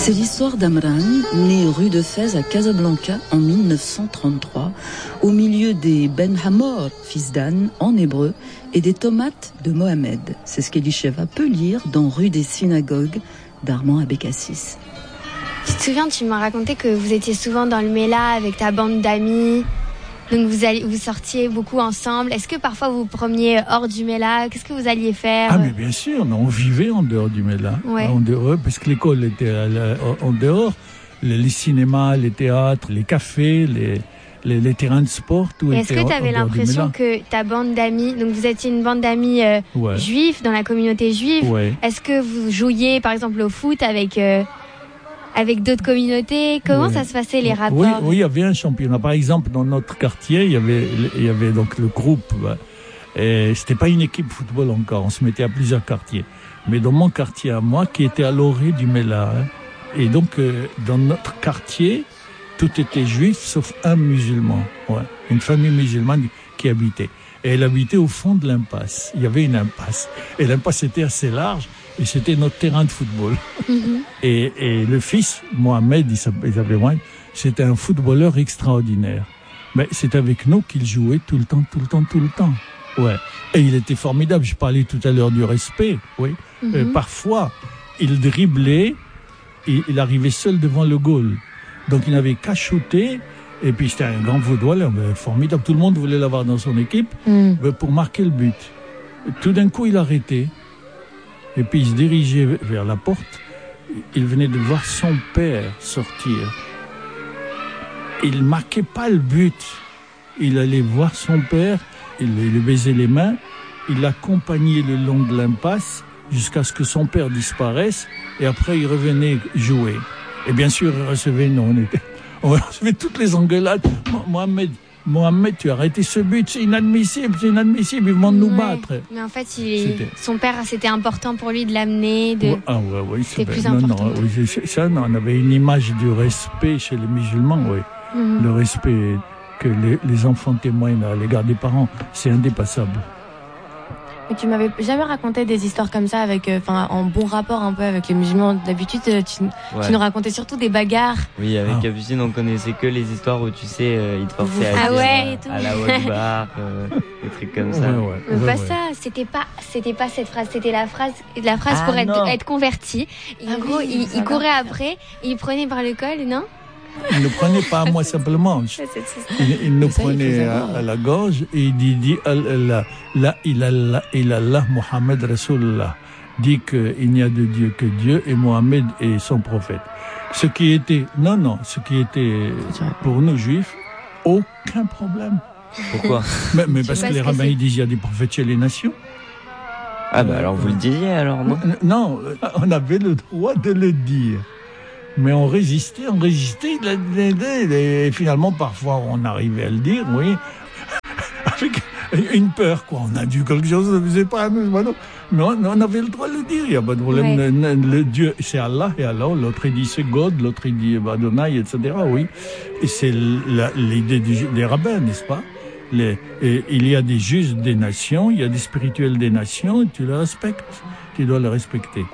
C'est l'histoire d'Amran, né rue de Fès à Casablanca en 1933, au milieu des Ben Hamor, fils d'Anne, en hébreu, et des tomates de Mohamed. C'est ce qu'Elisheva peut lire dans Rue des Synagogues d'Armand Abécassis. Tu te souviens, tu m'as raconté que vous étiez souvent dans le Mela avec ta bande d'amis. Donc vous sortiez beaucoup ensemble. Est-ce que parfois vous vous promeniez hors du Mela? Qu'est-ce que vous alliez faire? Ah mais bien sûr, mais on vivait en dehors du Mela. Ouais. En dehors, parce que l'école était en dehors. Les cinémas, les théâtres, les cafés, les terrains de sport, tout était. Est-ce que tu avais l'impression que ta bande d'amis, donc vous étiez une bande d'amis juifs dans la communauté juive, est-ce que vous jouiez par exemple au foot avec d'autres communautés? Comment ça se passait les rapports? Oui, il y avait un championnat. Par exemple, dans notre quartier, il y avait donc le groupe. Et c'était pas une équipe football encore. On se mettait à plusieurs quartiers. Mais dans mon quartier à moi, qui était à l'orée du Mela, et donc dans notre quartier, tout était juif sauf un musulman. Une famille musulmane qui habitait. Et elle habitait au fond de l'impasse. Il y avait une impasse. Et l'impasse était assez large. Et c'était notre terrain de football. Et le fils, Mohamed, il s'appelait Mohamed, c'était un footballeur extraordinaire. Mais c'est avec nous qu'il jouait tout le temps. Ouais. Et il était formidable. Je parlais tout à l'heure du respect. Oui. Parfois, il driblait et il arrivait seul devant le goal. Donc il n'avait qu'à shooter. Et puis c'était un grand footballeur, formidable. Tout le monde voulait l'avoir dans son équipe pour marquer le but. Tout d'un coup, il arrêtait. Et puis il se dirigeait vers la porte. Il venait de voir son père sortir. Il ne marquait pas le but. Il allait voir son père, il lui baisait les mains, il l'accompagnait le long de l'impasse jusqu'à ce que son père disparaisse, et après il revenait jouer. Et bien sûr, il recevait, on recevait toutes les engueulades. Mohamed, tu as arrêté ce but, c'est inadmissible, ils vont nous battre. Mais en fait, son père, c'était important pour lui de l'amener. C'était plus important. On avait une image du respect chez les musulmans, Le respect que les enfants témoignent à l'égard des parents, c'est indépassable. Mais tu m'avais jamais raconté des histoires comme ça en bon rapport un peu avec les musulmans. D'habitude, tu nous racontais surtout des bagarres. Oui, avec Capucine, on connaissait que les histoires où tu sais, ils te forçaient à dire à la Wakbar, des trucs comme ça. C'était pas cette phrase, c'était la phrase pour être converti. Et en gros, il courait après, il prenait par le col, non? Il ne prenait pas à moi simplement. Il nous prenait à la gorge et il dit La ilallah Muhammad Rasulullah. Dit qu'il n'y a de Dieu que Dieu et Mohamed est son prophète. Ce qui était pour nous juifs, aucun problème. Pourquoi? Mais parce que les rabbins ils disent il y a des prophètes chez les nations. Ah alors vous le disiez alors, non? Non, on avait le droit de le dire. Mais on résistait, et finalement, parfois, on arrivait à le dire, avec une peur, On a dû quelque chose, ne faisait pas, mais on avait le droit de le dire, il n'y a pas de problème. Le Dieu, c'est Allah, et alors, l'autre, il dit c'est God, l'autre, il dit Adonai, etc., Et c'est l'idée des rabbins, n'est-ce pas? Il y a des justes des nations, il y a des spirituels des nations, et tu les respectes, tu dois les respecter.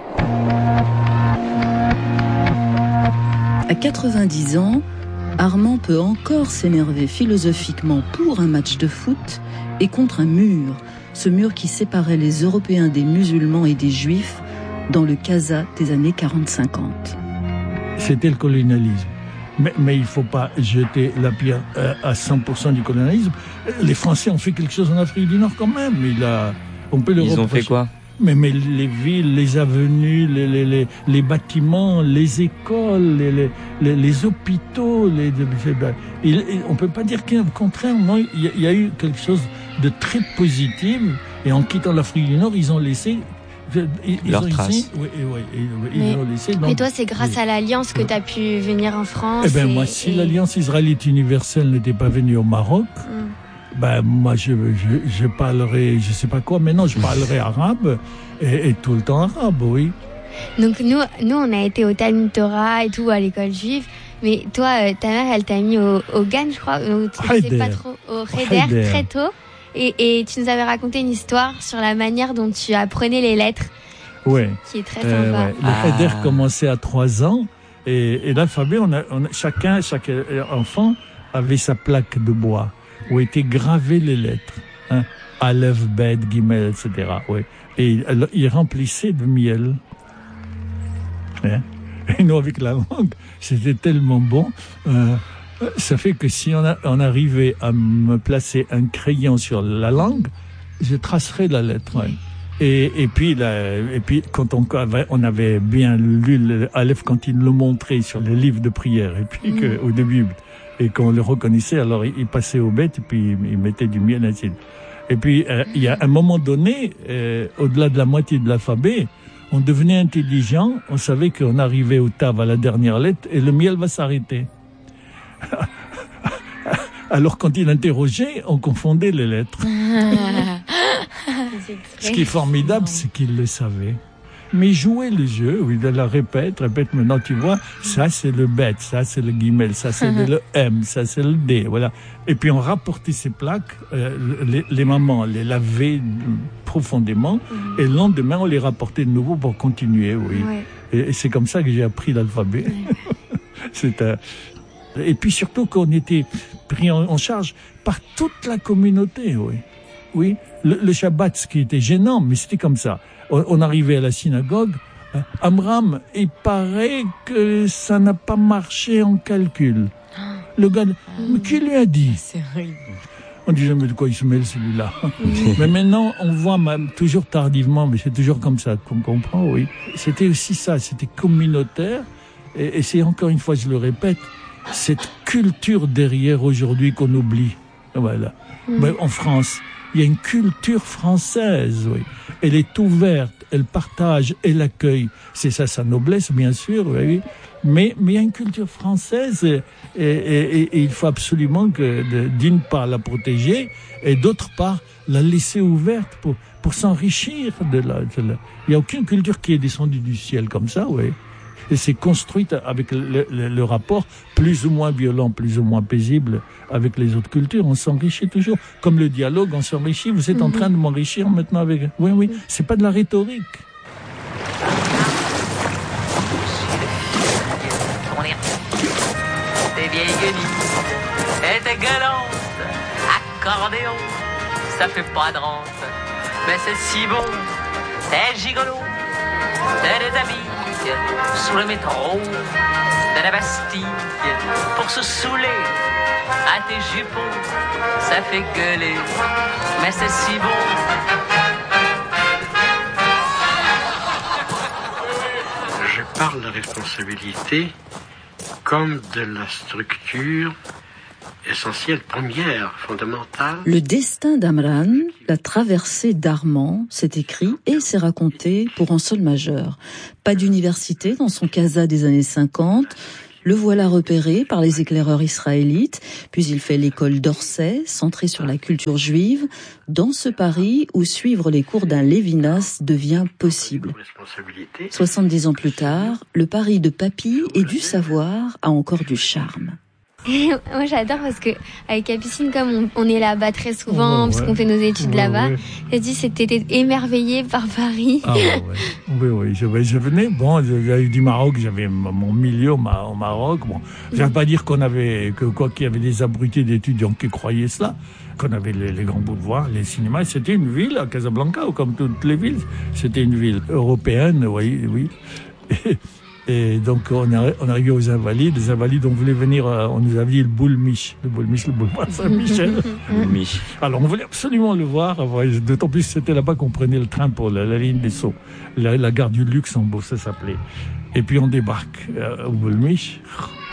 À 90 ans, Armand peut encore s'énerver philosophiquement pour un match de foot et contre un mur, ce mur qui séparait les Européens des musulmans et des Juifs dans le Casa des années 40-50. C'était le colonialisme. Mais il ne faut pas jeter la pierre à 100% du colonialisme. Les Français ont fait quelque chose en Afrique du Nord quand même. On peut le reprocher. Ils ont fait quoi? Mais les villes, les avenues, les bâtiments, les écoles, les hôpitaux, on peut pas dire qu'il y a, au contraire, non, il y a eu quelque chose de très positif. Et en quittant l'Afrique du Nord, ils ont laissé leurs traces. Ils ont laissé. Mais toi, c'est grâce à l'Alliance que tu as pu venir en France. Moi, si l'Alliance israélite universelle n'était pas venue au Maroc. Moi, je parlerai, je sais pas quoi, mais non, je parlerai arabe et tout le temps arabe, oui. Donc nous, on a été au Talmud Torah et tout à l'école juive, mais toi, ta mère, elle t'a mis au GAN, je crois, au Heider très tôt, et tu nous avais raconté une histoire sur la manière dont tu apprenais les lettres, qui est très sympa. Le Heider commençait à 3 ans. Et l'alphabet, chaque enfant avait sa plaque de bois où étaient gravées les lettres. Hein. Aleph, Bet, Gimel, etc. Ouais. Et il remplissait de miel. Hein. Et nous, avec la langue, c'était tellement bon. Ça fait que si on arrivait à me placer un crayon sur la langue, je tracerais la lettre. Ouais. Et puis quand on avait bien lu l'Aleph quand il le montrait sur les livres de prière et puis au début et qu'on le reconnaissait, alors il passait au bête et puis il mettait du miel ainsi. Et puis il y a un moment donné, au-delà de la moitié de l'alphabet, on devenait intelligent, on savait qu'on arrivait au tav à la dernière lettre et le miel va s'arrêter. Alors quand il interrogeait, on confondait les lettres. Ce qui est formidable, c'est qu'il le savait. Mais jouer le jeu, oui, de la répète, maintenant tu vois, ça c'est le bet, ça c'est le guimel, ça c'est le M, ça c'est le D, voilà. Et puis on rapportait ces plaques, les mamans les lavaient profondément, et le lendemain on les rapportait de nouveau pour continuer, oui. Ouais. Et c'est comme ça que j'ai appris l'alphabet. Ouais. Et puis surtout qu'on était pris en charge par toute la communauté, oui. Oui, le Shabbat, ce qui était gênant, mais c'était comme ça. On arrivait à la synagogue, Amram, il paraît que ça n'a pas marché en calcul. Le gars, mais qui lui a dit? C'est horrible. On disait, mais de quoi il se mêle celui-là? Mais maintenant, on voit toujours tardivement, mais c'est toujours comme ça qu'on comprend, oui. C'était aussi ça, c'était communautaire, et c'est encore une fois, je le répète, cette culture derrière aujourd'hui qu'on oublie. Voilà. Mais en France, il y a une culture française, oui. Elle est ouverte, elle partage, elle accueille. C'est ça sa noblesse, bien sûr, oui. Mais il y a une culture française et il faut absolument d'une part la protéger et d'autre part la laisser ouverte pour s'enrichir de la. Il n'y a aucune culture qui est descendue du ciel comme ça, oui. Et c'est construite avec le rapport plus ou moins violent, plus ou moins paisible avec les autres cultures. On s'enrichit toujours. Comme le dialogue, on s'enrichit. Vous êtes en train de m'enrichir maintenant avec... Oui, c'est pas de la rhétorique. Tes vieilles guenilles et tes galantes, accordéon, ça fait pas de rente. Mais c'est si bon, t'es gigolo, t'es des amis. Sous le métro de la Bastille pour se saouler à tes jupons, ça fait gueuler, mais c'est si bon. Je parle de responsabilité comme de la structure essentielle, première, fondamentale. Le destin d'Amran, la traversée d'Armand, c'est écrit et c'est raconté pour un sol majeur. Pas d'université dans son casa des années 50. Le voilà repéré par les éclaireurs israélites, puis il fait l'école d'Orsay, centrée sur la culture juive, dans ce Paris où suivre les cours d'un Lévinas devient possible. 70 ans plus tard, le Paris de Papy et du savoir a encore du charme. Et moi j'adore parce que avec Capucine, comme on est là-bas très souvent, parce qu'on fait nos études là-bas, j'ai dit c'était émerveillé par Paris. Ah oui, je venais. Bon, j'avais du Maroc, j'avais mon milieu au Maroc. Bon, je vais pas dire qu'il y avait des abrutis d'étudiants qui croyaient cela, qu'on avait les grands boulevards, les cinémas. C'était une ville à Casablanca, comme toutes les villes. C'était une ville européenne, oui. Et donc, on arrivait aux Invalides. Les Invalides, on voulait venir, on nous avait dit le boulevard Saint-Michel. Alors, on voulait absolument le voir. D'autant plus, c'était là-bas qu'on prenait le train pour la ligne des Sceaux. La gare du Luxembourg, ça s'appelait. Et puis, on débarque au boulevard.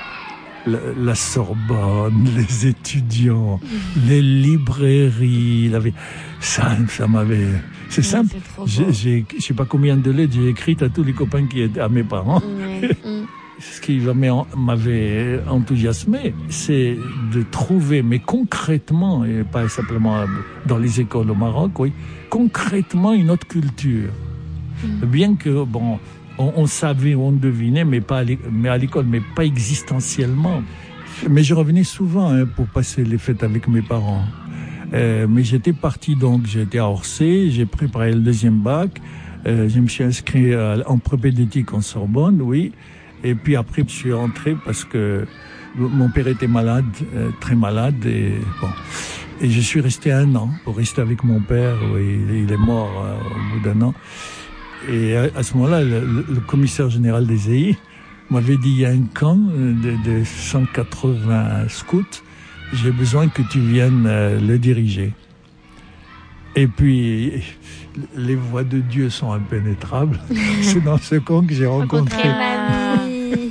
La Sorbonne, les étudiants, les librairies, ça m'avait... C'est simple. Je sais pas combien de lettres j'ai écrites à tous les copains qui étaient à mes parents. Ce qui m'avait enthousiasmé, c'est de trouver, mais concrètement, et pas simplement dans les écoles au Maroc, concrètement une autre culture. Bien que, on savait, on devinait, mais à l'école, mais pas existentiellement. Mais je revenais souvent pour passer les fêtes avec mes parents. Mais j'étais parti donc, j'étais à Orsay, j'ai préparé le deuxième bac, je me suis inscrit en propédeutique en Sorbonne, oui, Et puis après, je suis rentré parce que mon père était malade, très malade, et bon. Et je suis resté 1 an pour rester avec mon père. Oui, il est mort au bout d'1 an. Et à ce moment-là, le commissaire général des EI m'avait dit, il y a un camp de 180 scouts, j'ai besoin que tu viennes le diriger. Et puis, les voies de Dieu sont impénétrables. C'est dans ce camp que j'ai rencontré mamie.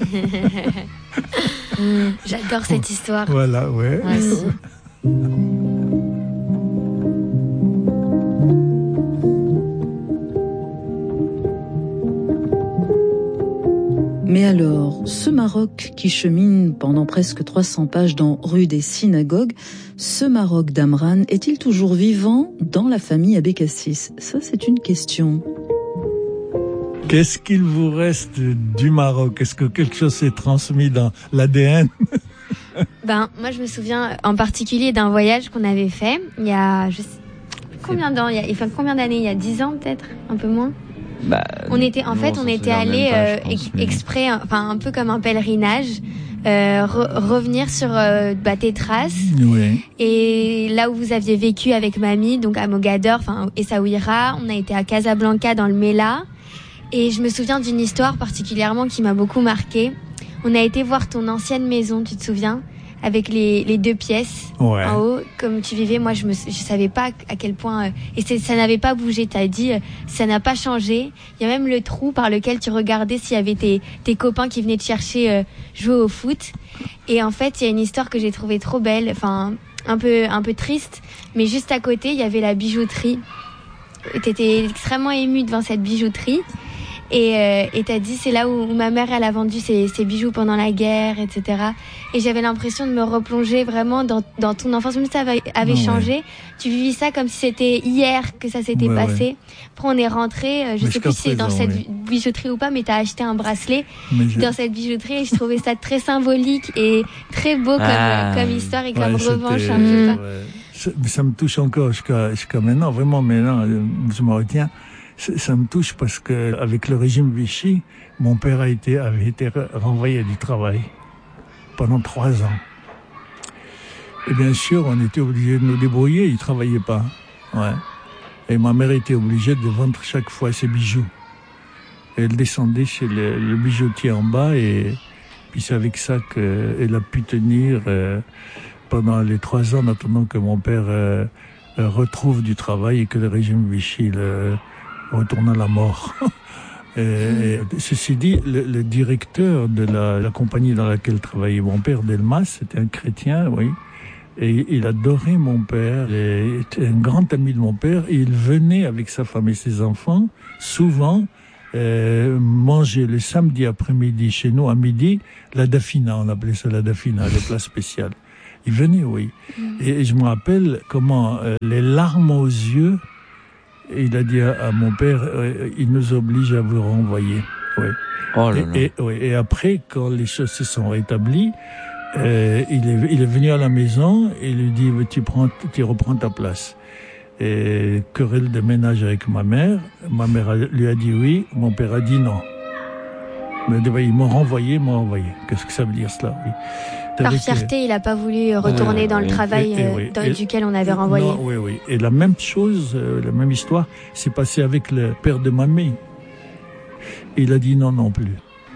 J'adore cette histoire. Voilà, ouais. Mais alors, ce Maroc qui chemine pendant presque 300 pages dans Rue des Synagogues, ce Maroc d'Amran est-il toujours vivant dans la famille Abécassis? Ça, c'est une question. Qu'est-ce qu'il vous reste du Maroc? Est-ce que quelque chose s'est transmis dans l'ADN? Moi, je me souviens en particulier d'un voyage qu'on avait fait il y a, je sais, combien d'années? Il y a 10 ans peut-être, un peu moins. On était allé exprès, un peu comme un pèlerinage, revenir sur tes traces. Oui. Et là où vous aviez vécu avec mamie, donc à Mogador, Essaouira, on a été à Casablanca dans le Mela. Et je me souviens d'une histoire particulièrement qui m'a beaucoup marquée. On a été voir ton ancienne maison, tu te souviens, avec les 2 pièces en haut, comme tu vivais. Moi, je savais pas à quel point, et ça n'avait pas bougé. T'as dit, ça n'a pas changé. Il y a même le trou par lequel tu regardais s'il y avait tes copains qui venaient te chercher jouer au foot. Et en fait, il y a une histoire que j'ai trouvée trop belle, un peu triste, mais juste à côté, il y avait la bijouterie. T'étais extrêmement émue devant cette bijouterie. Et t'as dit, c'est là où ma mère, elle a vendu ses bijoux pendant la guerre, etc. Et j'avais l'impression de me replonger vraiment dans ton enfance. Même si ça avait changé, tu vivais ça comme si c'était hier que ça s'était passé. Après, on est rentré, je sais plus si c'est dans cette bijouterie ou pas, mais t'as acheté un bracelet dans cette bijouterie, et je trouvais ça très symbolique et très beau comme histoire et comme revanche un peu. Ça me touche encore jusqu'à maintenant, vraiment maintenant, je me retiens. Ça me touche parce que avec le régime Vichy, mon père avait été renvoyé du travail pendant 3 ans. Et bien sûr, on était obligés de nous débrouiller, il travaillait pas. Ouais. Et ma mère était obligée de vendre chaque fois ses bijoux. Elle descendait chez le bijoutier en bas, et puis c'est avec ça qu'elle a pu tenir pendant les 3 ans, en attendant que mon père retrouve du travail et que le régime Vichy retourne à la mort. Et ceci dit, le directeur de la compagnie dans laquelle travaillait mon père, Delmas, c'était un chrétien, oui. Et il adorait mon père, il était un grand ami de mon père, et il venait avec sa femme et ses enfants, souvent, manger le samedi après-midi chez nous, à midi, la dafina, on appelait ça la dafina, les plats spéciaux. Il venait, oui. Et je me rappelle comment les larmes aux yeux, et il a dit à mon père, il nous oblige à vous renvoyer. Oui. Oh là là. Et après, quand les choses se sont rétablies, il est venu à la maison et il lui dit, tu reprends ta place. Et querelle de ménage avec ma mère lui a dit oui, mon père a dit non. Mais ils m'ont renvoyé. Qu'est-ce que ça veut dire cela? Oui. Par fierté, il n'a pas voulu retourner dans le travail duquel on avait renvoyé. Non, oui. Et la même chose, la même histoire s'est passée avec le père de mamie. Il a dit non plus.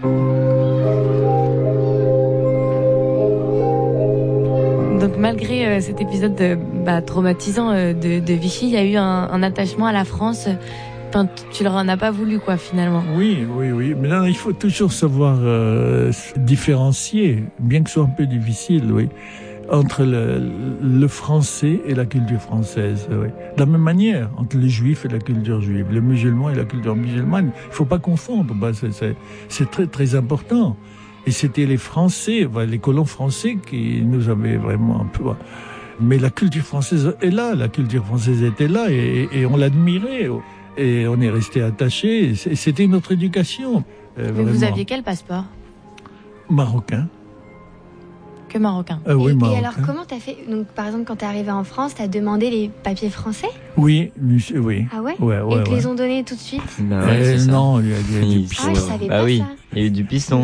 Donc malgré cet épisode traumatisant de Vichy, il y a eu un attachement à la France. Enfin, tu leur en as pas voulu, quoi, finalement. Oui. Mais là, il faut toujours savoir différencier, bien que ce soit un peu difficile, oui, entre le français et la culture française. Oui. De la même manière, entre les juifs et la culture juive, les musulmans et la culture musulmane. Il faut pas confondre. C'est très, très important. Et c'était les Français, les colons français qui nous avaient vraiment un peu... Mais la culture française est là, la culture française était là et on l'admirait. Et on est resté attachés. C'était notre éducation. Mais vous aviez quel passeport? Marocain. Que marocain. Oui, marocain. Et alors, comment t'as fait? Donc, par exemple, quand t'es arrivé en France, t'as demandé les papiers français? Oui. Ah ouais? Ouais. Et ils te les ont donnés tout de suite? Non, il y a du piston. Ah, je savais pas ça. Oui, il y a eu du piston.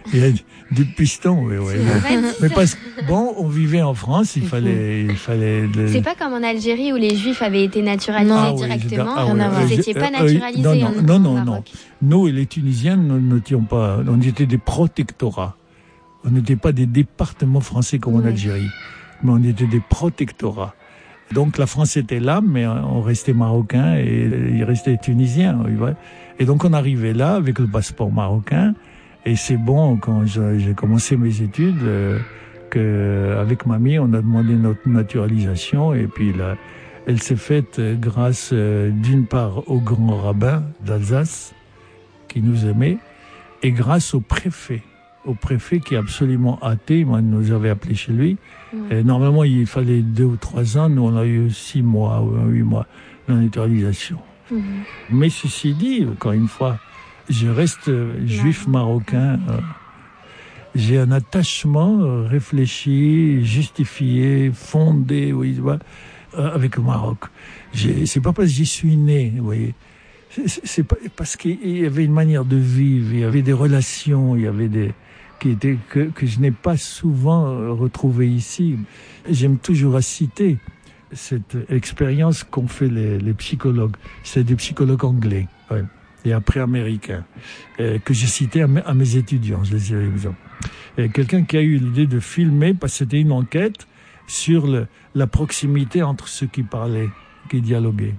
Il y a du piston, oui. Mais parce que, bon, on vivait en France, il fallait C'est pas comme en Algérie où les Juifs avaient été naturalisés directement. Vous n'étiez pas naturalisés non. Nous, les Tunisiens, nous n'étions pas, on était des protectorats. On n'était pas des départements français comme en Algérie, mais on était des protectorats. Donc la France était là, mais on restait marocain et il restait tunisien. Et donc on arrivait là avec le passeport marocain. Et c'est bon, quand j'ai commencé mes études, qu'avec mamie, on a demandé notre naturalisation. Et puis là, elle s'est faite grâce, d'une part, au grand rabbin d'Alsace, qui nous aimait, et grâce au préfet qui est absolument athée. Moi, nous avait appelé chez lui. Et normalement, il fallait 2 ou 3 ans. Nous, on a eu 6 mois ou 8 mois de naturalisation. Mais ceci dit, encore une fois, je reste juif marocain. J'ai un attachement réfléchi, justifié, fondé, avec le Maroc. C'est pas parce que j'y suis né, vous voyez. C'est pas parce qu'il y avait une manière de vivre, il y avait des relations, il y avait que je n'ai pas souvent retrouvé ici. J'aime toujours à citer cette expérience qu'ont fait les psychologues. C'est des psychologues anglais, et après américains, que j'ai cité à mes étudiants. Je les ai exemples. Quelqu'un qui a eu l'idée de filmer, parce que c'était une enquête sur la proximité entre ceux qui parlaient, qui dialoguaient.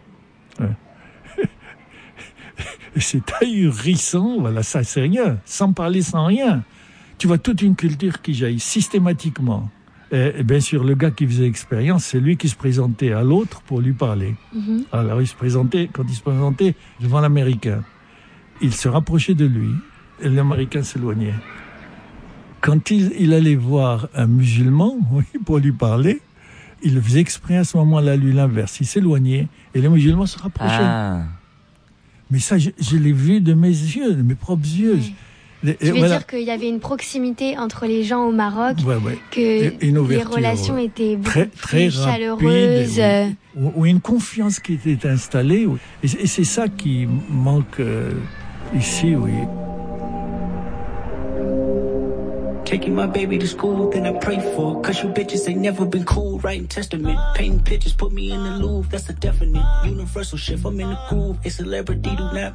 C'est ahurissant, voilà, ça c'est rien, sans parler, sans rien. Tu vois toute une culture qui jaillit systématiquement. Et bien sûr, le gars qui faisait l'expérience, c'est lui qui se présentait à l'autre pour lui parler. Alors quand il se présentait devant l'Américain, il se rapprochait de lui et l'Américain s'éloignait. Quand il allait voir un musulman pour lui parler, il faisait exprès à ce moment-là, lui, l'inverse. Il s'éloignait et le musulman se rapprochait. Mais ça, je l'ai vu de mes yeux, de mes propres yeux. Tu veux dire qu'il y avait une proximité entre les gens au Maroc, que les relations étaient beaucoup plus chaleureuses. Ou une confiance qui était installée. Et c'est ça qui manque ici, oui. Taking my baby to school, then I pray for her. Cause you bitches ain't never been cool. Writing testament, painting pictures, put me in the Louvre. That's a definite universal shift. I'm in the groove. A celebrity do not